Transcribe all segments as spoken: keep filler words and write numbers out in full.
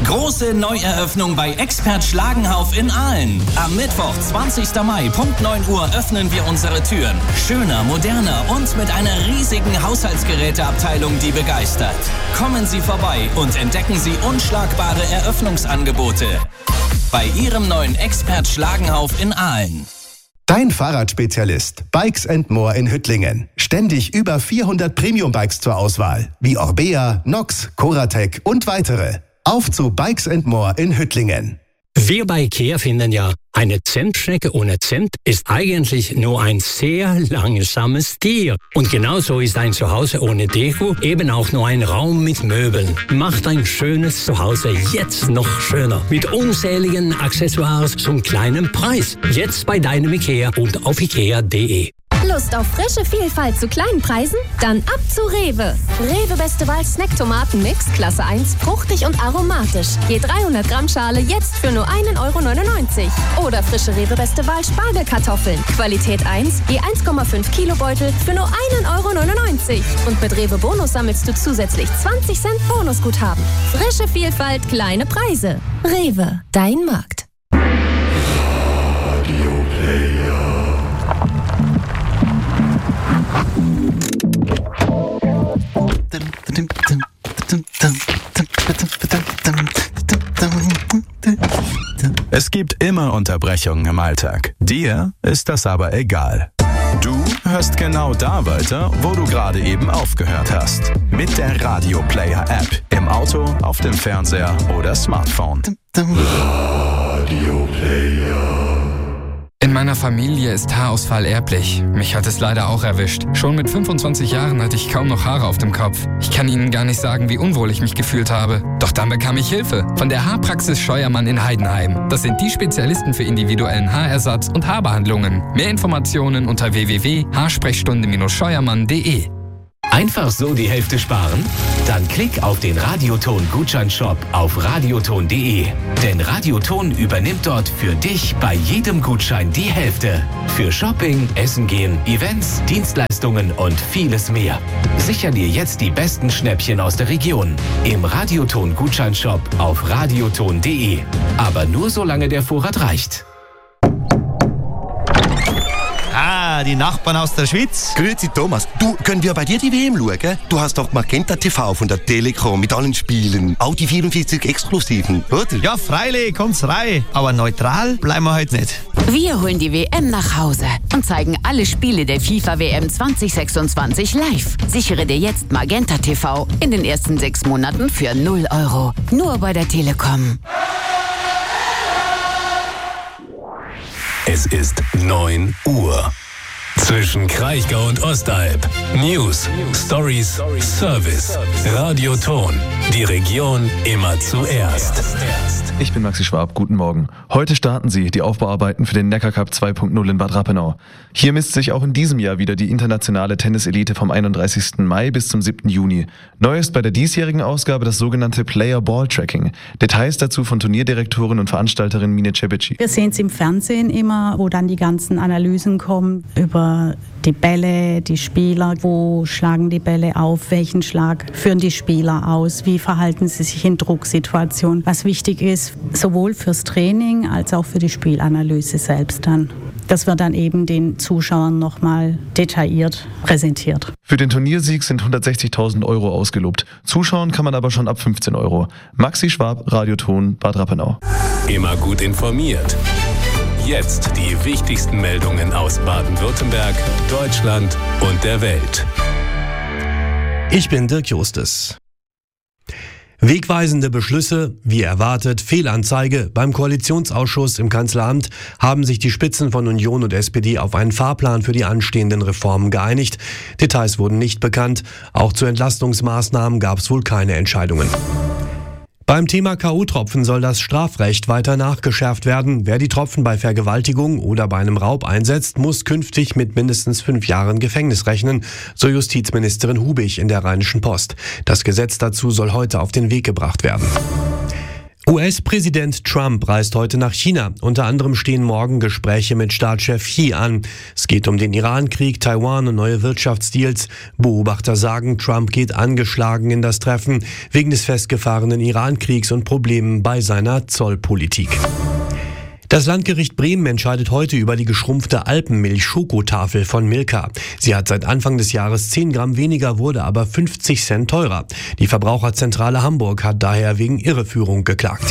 Große Neueröffnung bei Expert Schlagenhauf in Aalen. Am Mittwoch, zwanzigsten Mai, Punkt neun Uhr, öffnen wir unsere Türen. Schöner, moderner und mit einer riesigen Haushaltsgeräteabteilung, die begeistert. Kommen Sie vorbei und entdecken Sie unschlagbare Eröffnungsangebote bei Ihrem neuen Expert Schlagenhauf in Aalen. Dein Fahrradspezialist Bikes and More in Hüttlingen. Ständig über vierhundert Premium-Bikes zur Auswahl, wie Orbea, Nox, Coratec und weitere. Auf zu Bikes and More in Hüttlingen. Wir bei IKEA finden ja, eine Zentschnecke ohne Zent ist eigentlich nur ein sehr langsames Tier. Und genauso ist ein Zuhause ohne Deko eben auch nur ein Raum mit Möbeln. Macht ein schönes Zuhause jetzt noch schöner. Mit unzähligen Accessoires zum kleinen Preis. Jetzt bei deinem IKEA und auf ikea punkt de. Lust auf frische Vielfalt zu kleinen Preisen? Dann ab zu Rewe. Rewe Beste Wahl Snack-Tomaten-Mix, Klasse eins, fruchtig und aromatisch. Je dreihundert Gramm Schale jetzt für nur ein Euro neunundneunzig. Oder frische Rewe Beste Wahl Spargelkartoffeln. Qualität eins, je eins Komma fünf Kilo Beutel für nur ein Euro neunundneunzig. Und mit Rewe Bonus sammelst du zusätzlich zwanzig Cent Bonusguthaben. Frische Vielfalt, kleine Preise. Rewe, dein Markt. Radio Player. Es gibt immer Unterbrechungen im Alltag. Dir ist das aber egal. Du hörst genau da weiter, wo du gerade eben aufgehört hast. Mit der Radio Player App. Im Auto, auf dem Fernseher oder Smartphone. Radio Player. In meiner Familie ist Haarausfall erblich. Mich hat es leider auch erwischt. Schon mit fünfundzwanzig Jahren hatte ich kaum noch Haare auf dem Kopf. Ich kann Ihnen gar nicht sagen, wie unwohl ich mich gefühlt habe. Doch dann bekam ich Hilfe von der Haarpraxis Scheuermann in Heidenheim. Das sind die Spezialisten für individuellen Haarersatz und Haarbehandlungen. Mehr Informationen unter w w w punkt haarsprechstunde scheuermann punkt de. Einfach so die Hälfte sparen? Dann klick auf den Radioton-Gutscheinshop auf radioton punkt de. Denn Radioton übernimmt dort für dich bei jedem Gutschein die Hälfte. Für Shopping, Essen gehen, Events, Dienstleistungen und vieles mehr. Sicher dir jetzt die besten Schnäppchen aus der Region. Im Radioton-Gutscheinshop auf radioton punkt de. Aber nur solange der Vorrat reicht. Ah, die Nachbarn aus der Schweiz. Grüezi Thomas. Du, können wir bei dir die W M schauen? Du hast doch Magenta T V von der Telekom mit allen Spielen. Auch die vierundvierzig Exklusiven, oder? Ja, freilich, kommt's rein. Aber neutral bleiben wir heute nicht. Wir holen die W M nach Hause und zeigen alle Spiele der FIFA W M zwanzig sechsundzwanzig live. Sichere dir jetzt Magenta T V in den ersten sechs Monaten für null Euro. Nur bei der Telekom. Es ist neun Uhr. Zwischen Kraichgau und Ostalb. News, Stories, Service. Radioton. Die Region immer zuerst. Ich bin Maxi Schwab, guten Morgen. Heute starten sie die Aufbauarbeiten für den Neckar Cup zwei Punkt null in Bad Rappenau. Hier misst sich auch in diesem Jahr wieder die internationale Tenniselite vom einunddreißigsten Mai bis zum siebten Juni. Neu ist bei der diesjährigen Ausgabe das sogenannte Player Ball Tracking. Details dazu von Turnierdirektorin und Veranstalterin Mine Cebici. Wir sehen es im Fernsehen immer, wo dann die ganzen Analysen kommen über die Bälle, die Spieler, wo schlagen die Bälle auf, welchen Schlag führen die Spieler aus, wie verhalten sie sich in Drucksituationen. Was wichtig ist, sowohl fürs Training als auch für die Spielanalyse selbst dann. Das wird dann eben den Zuschauern nochmal detailliert präsentiert. Für den Turniersieg sind hundertsechzigtausend Euro ausgelobt. Zuschauen kann man aber schon ab fünfzehn Euro. Maxi Schwab, Radioton, Bad Rappenau. Immer gut informiert. Jetzt die wichtigsten Meldungen aus Baden-Württemberg, Deutschland und der Welt. Ich bin Dirk Justus. Wegweisende Beschlüsse, wie erwartet, Fehlanzeige. Beim Koalitionsausschuss im Kanzleramt haben sich die Spitzen von Union und S P D auf einen Fahrplan für die anstehenden Reformen geeinigt. Details wurden nicht bekannt. Auch zu Entlastungsmaßnahmen gab es wohl keine Entscheidungen. Beim Thema K O-Tropfen soll das Strafrecht weiter nachgeschärft werden. Wer die Tropfen bei Vergewaltigung oder bei einem Raub einsetzt, muss künftig mit mindestens fünf Jahren Gefängnis rechnen, so Justizministerin Hubig in der Rheinischen Post. Das Gesetz dazu soll heute auf den Weg gebracht werden. U S-Präsident Trump reist heute nach China. Unter anderem stehen morgen Gespräche mit Staatschef Xi an. Es geht um den Iran-Krieg, Taiwan und neue Wirtschaftsdeals. Beobachter sagen, Trump geht angeschlagen in das Treffen wegen des festgefahrenen Iran-Kriegs und Problemen bei seiner Zollpolitik. Das Landgericht Bremen entscheidet heute über die geschrumpfte Alpenmilch-Schokotafel von Milka. Sie hat seit Anfang des Jahres zehn Gramm weniger, wurde aber fünfzig Cent teurer. Die Verbraucherzentrale Hamburg hat daher wegen Irreführung geklagt.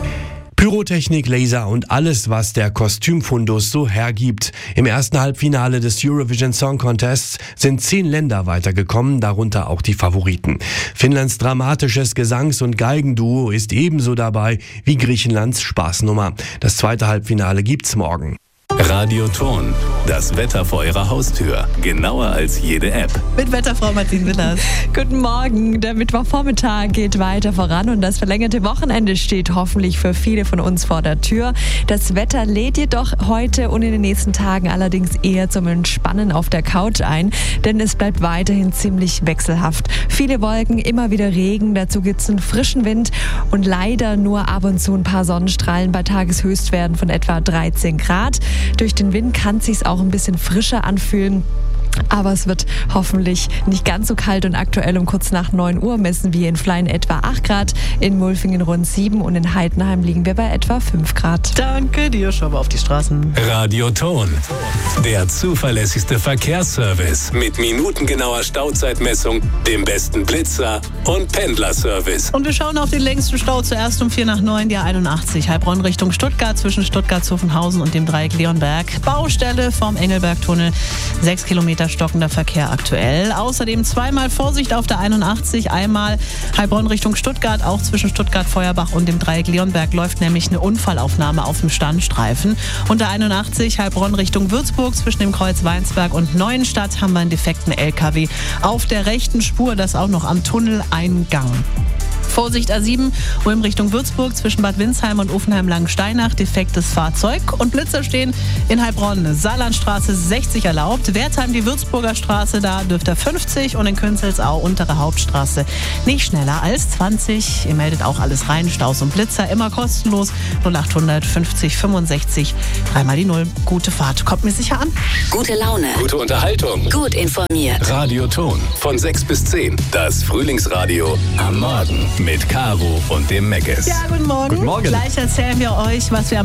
Pyrotechnik, Laser und alles, was der Kostümfundus so hergibt. Im ersten Halbfinale des Eurovision Song Contests sind zehn Länder weitergekommen, darunter auch die Favoriten. Finnlands dramatisches Gesangs- und Geigenduo ist ebenso dabei wie Griechenlands Spaßnummer. Das zweite Halbfinale gibt's morgen. Radioton, das Wetter vor Ihrer Haustür. Genauer als jede App. Mit Wetterfrau Martin Willers. Guten Morgen. Der Mittwochvormittag geht weiter voran und das verlängerte Wochenende steht hoffentlich für viele von uns vor der Tür. Das Wetter lädt jedoch heute und in den nächsten Tagen allerdings eher zum Entspannen auf der Couch ein, denn es bleibt weiterhin ziemlich wechselhaft. Viele Wolken, immer wieder Regen, dazu gibt es einen frischen Wind und leider nur ab und zu ein paar Sonnenstrahlen bei Tageshöchstwerten von etwa dreizehn Grad. Durch den Wind kann es sich auch ein bisschen frischer anfühlen. Aber es wird hoffentlich nicht ganz so kalt und aktuell um kurz nach neun Uhr messen wir in Flein etwa acht Grad, in Mulfingen rund sieben und in Heidenheim liegen wir bei etwa fünf Grad. Danke dir, schau mal auf die Straßen. Radioton, der zuverlässigste Verkehrsservice mit minutengenauer Stauzeitmessung, dem besten Blitzer und Pendlerservice. Und wir schauen auf den längsten Stau zuerst um vier nach neun, der einundachtzig, Heilbronn Richtung Stuttgart zwischen Stuttgart-Zuffenhausen und dem Dreieck Leonberg. Baustelle vom Engelbergtunnel, sechs Kilometer stockender Verkehr aktuell. Außerdem zweimal Vorsicht auf der einundachtzig, einmal Heilbronn Richtung Stuttgart, auch zwischen Stuttgart-Feuerbach und dem Dreieck Leonberg läuft nämlich eine Unfallaufnahme auf dem Standstreifen. Und der einundachtzig Heilbronn Richtung Würzburg zwischen dem Kreuz Weinsberg und Neuenstadt haben wir einen defekten L K W auf der rechten Spur, das auch noch am Tunneleingang. Vorsicht A sieben, Ulm Richtung Würzburg zwischen Bad Windsheim und Uffenheim-Langensteinach, defektes Fahrzeug. Und Blitzer stehen in Heilbronn, Saarlandstraße sechzig erlaubt, Wertheim die Würzburger Straße, da dürfte fünfzig und in Künzelsau untere Hauptstraße nicht schneller als zwanzig. Ihr meldet auch alles rein, Staus und Blitzer, immer kostenlos, null achthundert fünfzig fünfundsechzig, dreimal die Null. Gute Fahrt, kommt mir sicher an. Gute Laune. Gute Unterhaltung. Gut informiert. Radioton von sechs bis zehn, das Frühlingsradio am Morgen mit Caro und dem Meckes. Ja, guten Morgen. Guten Morgen. Gleich erzählen wir euch, was wir am